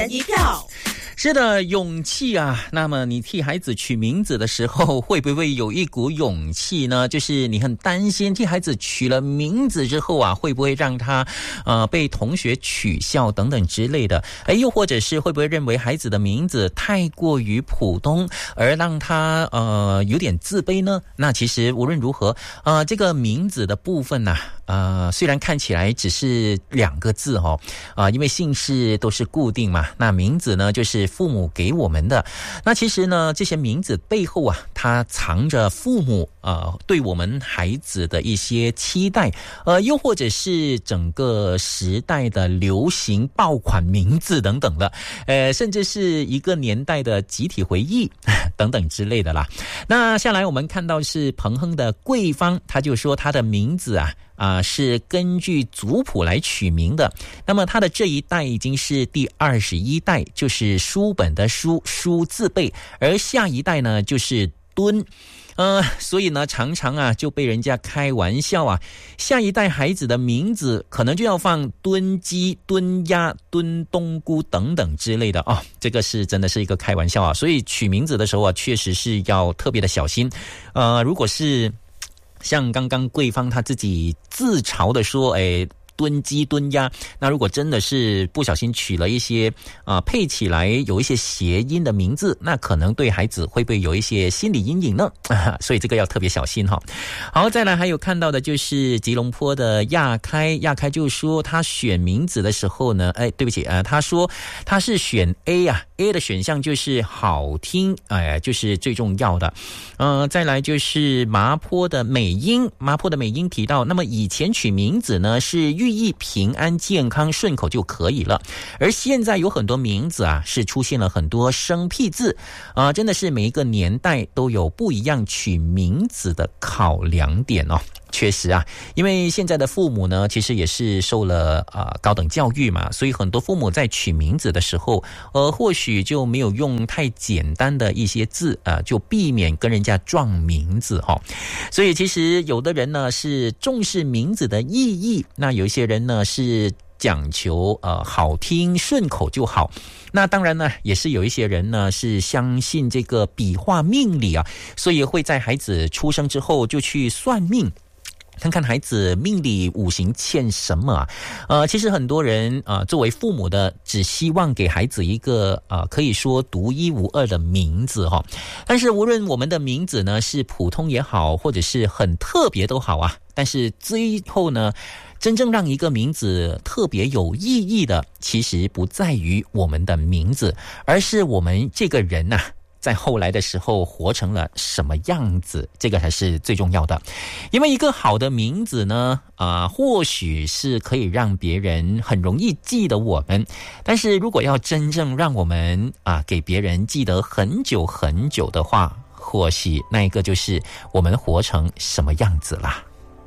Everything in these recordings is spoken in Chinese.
人一票。 是的，勇气啊。那么你替孩子取名字的时候，会不会有一股勇气呢？就是你很担心替孩子取了名字之后啊，会不会让他被同学取笑等等之类的？又或者是会不会认为孩子的名字太过于普通，而让他有点自卑呢？那其实无论如何，这个名字的部分呢，虽然看起来只是2个字因为姓氏都是固定嘛，那名字呢就是父母给我们的。那其实呢，这些名字背后啊，它藏着父母对我们孩子的一些期待，又或者是整个时代的流行爆款名字等等的，甚至是一个年代的集体回忆等等之类的啦。那下来我们看到是彭亨的贵芳，他就说他的名字是根据族谱来取名的。那么他的这一代已经是第21代，就是书本的书字辈，而下一代呢就是敦。所以呢，常常就被人家开玩笑下一代孩子的名字可能就要放敦鸡、敦鸭、敦冬菇等等之类的这个是真的是一个开玩笑所以取名字的时候确实是要特别的小心。如果是像刚刚贵芳他自己自嘲的说，炖鸡炖鸭，那如果真的是不小心取了一些配起来有一些谐音的名字，那可能对孩子会不会有一些心理阴影呢？所以这个要特别小心好，再来还有看到的就是吉隆坡的亚开就说他选名字的时候呢，对不起他说他是选 A 的选项就是好听，就是最重要的。再来就是麻坡的美英提到，那么以前取名字呢是寓意平安健康顺口就可以了，而现在有很多名字是出现了很多生僻字真的是每一个年代都有不一样取名字的考量点确实因为现在的父母呢其实也是受了高等教育嘛，所以很多父母在取名字的时候或许就没有用太简单的一些字就避免跟人家撞名字所以其实有的人呢是重视名字的意义，那有一些人呢是讲求好听顺口就好。那当然呢也是有一些人呢是相信这个笔画命理所以会在孩子出生之后就去算命，看看孩子命里五行欠什么其实很多人作为父母的只希望给孩子一个可以说独一无二的名字但是无论我们的名字呢是普通也好，或者是很特别都好但是最后呢真正让一个名字特别有意义的，其实不在于我们的名字，而是我们这个人在后来的时候活成了什么样子，这个才是最重要的。因为一个好的名字呢或许是可以让别人很容易记得我们，但是如果要真正让我们给别人记得很久很久的话，或许那一个就是我们活成什么样子啦。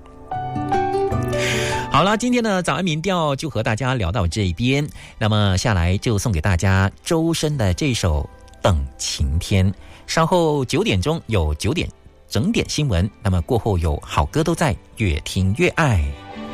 好了，今天的早安民调就和大家聊到这边，那么下来就送给大家周深的这首等晴天，稍后9点钟有9点整点新闻，那么过后有好歌都在，越听越爱。